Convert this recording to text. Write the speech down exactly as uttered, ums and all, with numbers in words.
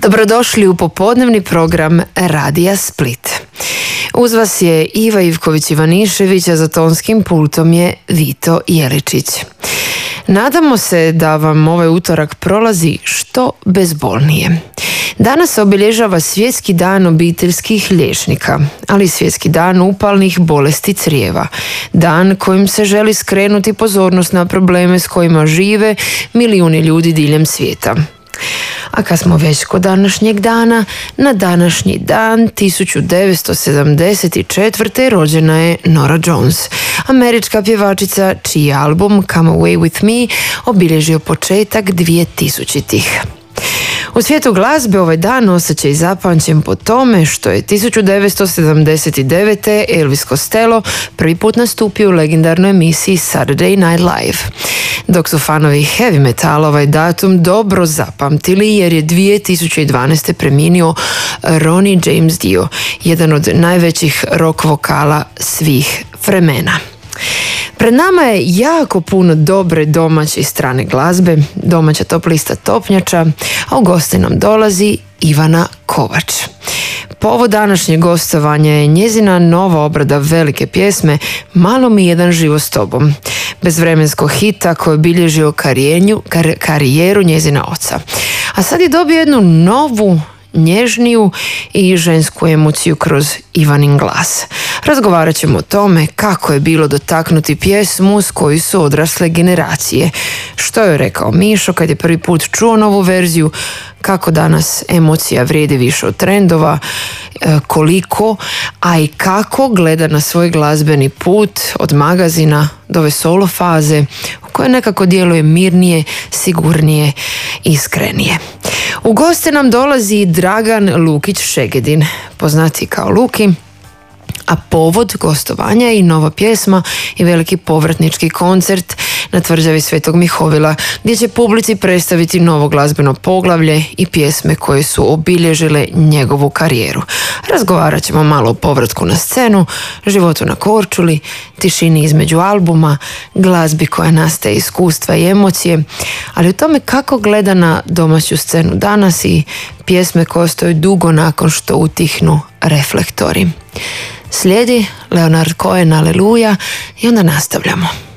Dobrodošli u popodnevni program Radija Split. Uz vas je Iva Ivković-Ivanišević, a za tonskim pultom je Vito Jeličić. Nadamo se da vam ovaj utorak prolazi što bezbolnije. Danas se obilježava Svjetski dan obiteljskih liječnika, ali i Svjetski dan upalnih bolesti crijeva. Dan kojim se želi skrenuti pozornost na probleme s kojima žive milijuni ljudi diljem svijeta. A kad smo već kod današnjeg dana, na današnji dan tisuću devetsto sedamdeset četvrte. rođena je Norah Jones, američka pjevačica čiji je album Come Away With Me obilježio početak dvjetisućitih. U svijetu glazbe ovaj dan osjeća i zapamćen po tome što je tisuću devetsto sedamdeset devete. Elvis Costello prvi put nastupio u legendarnoj emisiji Saturday Night Live. Dok su fanovi heavy metala ovaj datum dobro zapamtili jer je dvije tisuće dvanaeste. preminuo Ronnie James Dio, jedan od najvećih rock vokala svih vremena. Pred nama je jako puno dobre domaće i strane glazbe, domaća top lista topnjača, a u goste nam dolazi Ivana Kovač. Povod današnjeg gostovanja je njezina nova obrada velike pjesme Malo mi jedan život s tobom, bezvremenskog hita koji je bilježio karijenju, kar, karijeru njezina oca. A sad je dobio jednu novu, nježniju i žensku emociju kroz Ivanin glas. Razgovarat ćemo o tome kako je bilo dotaknuti pjesmu s koju su odrasle generacije, što je rekao Mišo kad je prvi put čuo novu verziju, kako danas emocija vrijedi više od trendova, koliko, a i kako gleda na svoj glazbeni put od magazina do ove solo faze u kojoj nekako djeluje mirnije, sigurnije, iskrenije. U goste nam dolazi Dragan Lukić-Šegedin, poznati kao Luki, a povod gostovanja je i nova pjesma i veliki povratnički koncert na tvrđavi Svetog Mihovila, gdje će publici predstaviti novo glazbeno poglavlje i pjesme koje su obilježile njegovu karijeru. Razgovarat ćemo malo o povratku na scenu, životu na Korčuli, tišini između albuma, glazbi koja nastaje iskustva i emocije, ali o tome kako gleda na domaću scenu danas i pjesme koje ostaju dugo nakon što utihnu reflektori. Slijedi Leonard Cohen, Aleluja, i onda nastavljamo.